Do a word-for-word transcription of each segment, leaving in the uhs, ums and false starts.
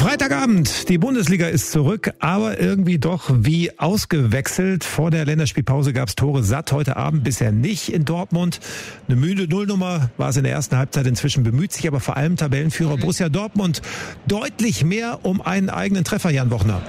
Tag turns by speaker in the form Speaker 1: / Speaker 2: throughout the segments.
Speaker 1: Freitagabend, die Bundesliga ist zurück, aber irgendwie doch wie ausgewechselt. Vor der Länderspielpause gab es Tore satt, heute Abend bisher nicht in Dortmund. Eine müde Nullnummer war es in der ersten Halbzeit, inzwischen bemüht sich aber vor allem Tabellenführer Borussia Dortmund deutlich mehr um einen eigenen Treffer, Jan Bochner.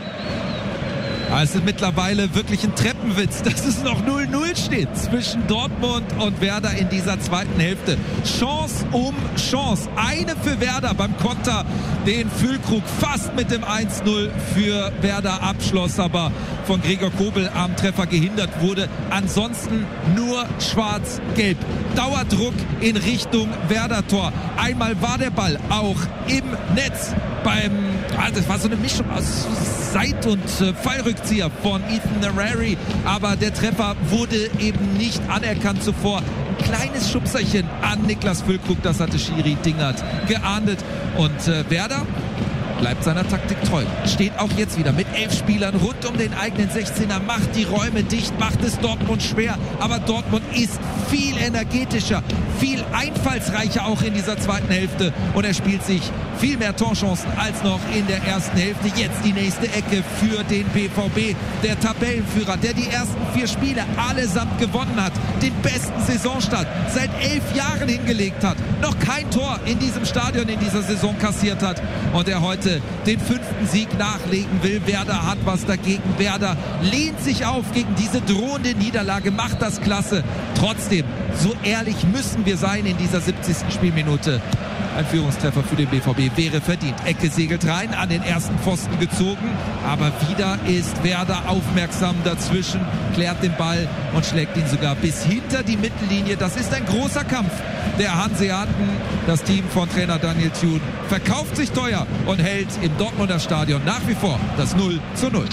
Speaker 2: Es ist mittlerweile wirklich ein Treppenwitz, dass es noch null null steht zwischen Dortmund und Werder in dieser zweiten Hälfte. Chance um Chance. Eine für Werder beim Konter, den Füllkrug fast mit dem eins null für Werder abschloss, aber von Gregor Kobel am Treffer gehindert wurde. Ansonsten nur schwarz-gelb. Dauerdruck in Richtung Werder-Tor. Einmal war der Ball auch im Netz beim, also das war so eine Mischung aus Seit- und äh, Fallrückzieher von Ethan Nwaneri, aber der Treffer wurde eben nicht anerkannt zuvor. Ein kleines Schubserchen an Niklas Füllkrug, das hatte Schiri Dingert geahndet und äh, Werder bleibt seiner Taktik treu. Steht auch jetzt wieder mit elf Spielern rund um den eigenen sechzehner, macht die Räume dicht, macht es Dortmund schwer. Aber Dortmund ist viel energetischer, viel einfallsreicher auch in dieser zweiten Hälfte. Und er spielt sich viel mehr Torchancen als noch in der ersten Hälfte. Jetzt die nächste Ecke für den B V B. Der Tabellenführer, der die ersten vier Spiele allesamt gewonnen hat. Den besten Saisonstart seit elf Jahren hingelegt hat. Noch kein Tor in diesem Stadion in dieser Saison kassiert hat. Und der heute den fünften Sieg nachlegen will. Werder hat was dagegen. Werder lehnt sich auf gegen diese drohende Niederlage, macht das klasse. Trotzdem, so ehrlich müssen wir sein in dieser siebzigsten Spielminute. Ein Führungstreffer für den B V B wäre verdient. Ecke segelt rein, an den ersten Pfosten gezogen. Aber wieder ist Werder aufmerksam dazwischen, klärt den Ball und schlägt ihn sogar bis hinter die Mittellinie. Das ist ein großer Kampf der Hanseaten. Das Team von Trainer Daniel Thune verkauft sich teuer und hält im Dortmunder Stadion nach wie vor das null zu null.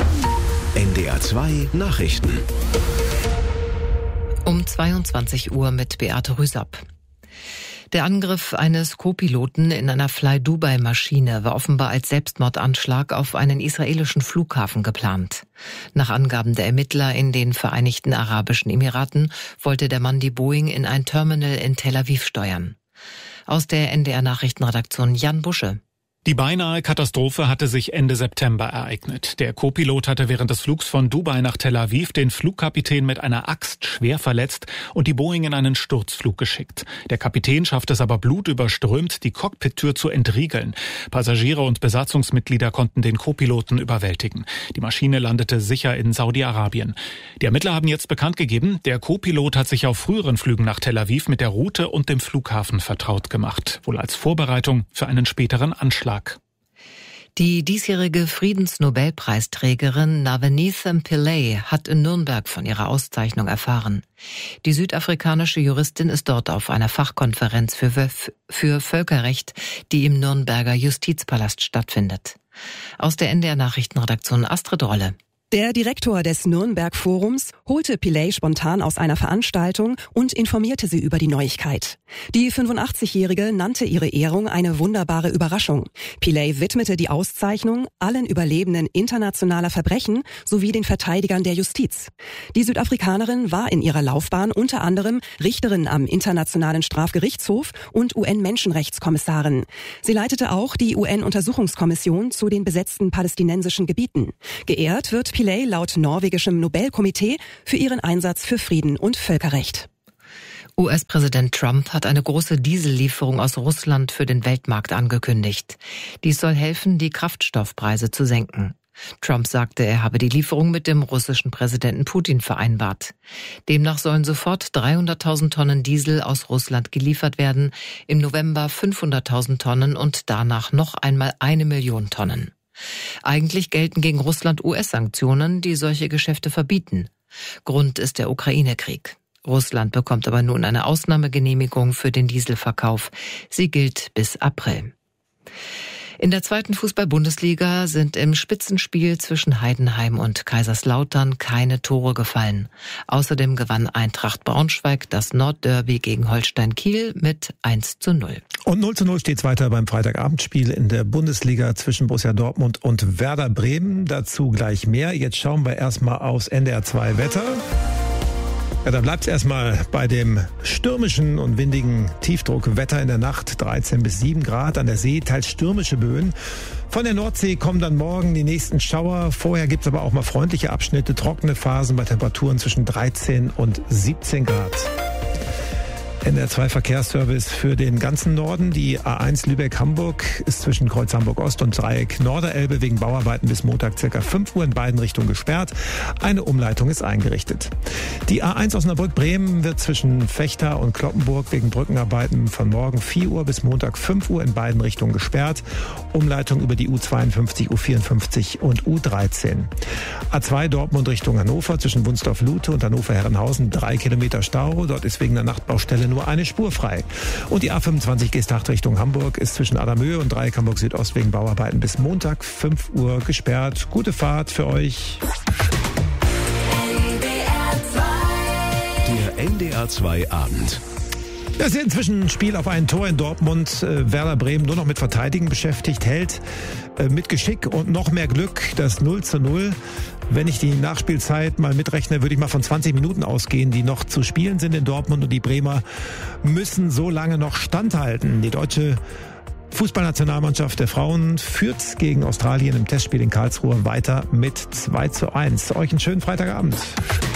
Speaker 3: N D R zwei Nachrichten.
Speaker 4: Um zweiundzwanzig Uhr mit Beate Rüsapp. Der Angriff eines Co-Piloten in einer Fly-Dubai-Maschine war offenbar als Selbstmordanschlag auf einen israelischen Flughafen geplant. Nach Angaben der Ermittler in den Vereinigten Arabischen Emiraten wollte der Mann die Boeing in ein Terminal in Tel Aviv steuern. Aus der N D R-Nachrichtenredaktion Jan Busche.
Speaker 5: Die beinahe Katastrophe hatte sich Ende September ereignet. Der Co-Pilot hatte während des Flugs von Dubai nach Tel Aviv den Flugkapitän mit einer Axt schwer verletzt und die Boeing in einen Sturzflug geschickt. Der Kapitän schaffte es aber blutüberströmt, die Cockpittür zu entriegeln. Passagiere und Besatzungsmitglieder konnten den Co-Piloten überwältigen. Die Maschine landete sicher in Saudi-Arabien. Die Ermittler haben jetzt bekannt gegeben, der Co-Pilot hat sich auf früheren Flügen nach Tel Aviv mit der Route und dem Flughafen vertraut gemacht, wohl als Vorbereitung für einen späteren Anschlag.
Speaker 4: Die diesjährige Friedensnobelpreisträgerin Navanitha Pillay hat in Nürnberg von ihrer Auszeichnung erfahren. Die südafrikanische Juristin ist dort auf einer Fachkonferenz für, für Völkerrecht, die im Nürnberger Justizpalast stattfindet. Aus der N D R-Nachrichtenredaktion Astrid Rolle.
Speaker 6: Der Direktor des Nürnberg-Forums holte Pillay spontan aus einer Veranstaltung und informierte sie über die Neuigkeit. Die fünfundachtzigjährige nannte ihre Ehrung eine wunderbare Überraschung. Pillay widmete die Auszeichnung allen Überlebenden internationaler Verbrechen sowie den Verteidigern der Justiz. Die Südafrikanerin war in ihrer Laufbahn unter anderem Richterin am Internationalen Strafgerichtshof und U N-Menschenrechtskommissarin. Sie leitete auch die U N-Untersuchungskommission zu den besetzten palästinensischen Gebieten. Geehrt wird Pillay laut norwegischem Nobelkomitee für ihren Einsatz für Frieden und Völkerrecht.
Speaker 4: U S-Präsident Trump hat eine große Diesellieferung aus Russland für den Weltmarkt angekündigt. Dies soll helfen, die Kraftstoffpreise zu senken. Trump sagte, er habe die Lieferung mit dem russischen Präsidenten Putin vereinbart. Demnach sollen sofort dreihunderttausend Tonnen Diesel aus Russland geliefert werden, im November fünfhunderttausend Tonnen und danach noch einmal eine Million Tonnen. Eigentlich gelten gegen Russland U S-Sanktionen, die solche Geschäfte verbieten. Grund ist der Ukraine-Krieg. Russland bekommt aber nun eine Ausnahmegenehmigung für den Dieselverkauf. Sie gilt bis April. In der zweiten Fußball-Bundesliga sind im Spitzenspiel zwischen Heidenheim und Kaiserslautern keine Tore gefallen. Außerdem gewann Eintracht Braunschweig das Nordderby gegen Holstein Kiel mit eins zu null.
Speaker 1: Und null zu null steht es weiter beim Freitagabendspiel in der Bundesliga zwischen Borussia Dortmund und Werder Bremen. Dazu gleich mehr. Jetzt schauen wir erstmal aufs N D R zwei Wetter. Ja, dann bleibt es erstmal bei dem stürmischen und windigen Tiefdruckwetter in der Nacht. dreizehn bis sieben Grad an der See, teils stürmische Böen. Von der Nordsee kommen dann morgen die nächsten Schauer. Vorher gibt es aber auch mal freundliche Abschnitte, trockene Phasen bei Temperaturen zwischen dreizehn und siebzehn Grad. N D R zwei Verkehrsservice für den ganzen Norden. Die A eins Lübeck-Hamburg ist zwischen Kreuz Hamburg-Ost und Dreieck Norderelbe wegen Bauarbeiten bis Montag ca. fünf Uhr in beiden Richtungen gesperrt. Eine Umleitung ist eingerichtet. Die A eins Osnabrück-Bremen wird zwischen Vechta und Cloppenburg wegen Brückenarbeiten von morgen vier Uhr bis Montag fünf Uhr in beiden Richtungen gesperrt. Umleitung über die U zweiundfünfzig, U vierundfünfzig und U dreizehn. A zwei Dortmund Richtung Hannover zwischen Wunsdorf-Lute und Hannover-Herrenhausen drei Kilometer Stau. Dort ist wegen der Nachtbaustelle nur eine Spur frei. Und die A fünfundzwanzig Geesthacht Richtung Hamburg ist zwischen Adamhöhe und Dreieck Hamburg Südost wegen Bauarbeiten bis Montag fünf Uhr gesperrt. Gute Fahrt für euch.
Speaker 3: Der N D R zwei Abend.
Speaker 1: Das ist inzwischen ein Spiel auf ein Tor in Dortmund. Äh, Werder Bremen nur noch mit Verteidigen beschäftigt, hält äh, mit Geschick und noch mehr Glück das null zu null. Wenn ich die Nachspielzeit mal mitrechne, würde ich mal von zwanzig Minuten ausgehen, die noch zu spielen sind in Dortmund. Und die Bremer müssen so lange noch standhalten. Die deutsche Fußballnationalmannschaft der Frauen führt gegen Australien im Testspiel in Karlsruhe weiter mit zwei zu eins. Euch einen schönen Freitagabend.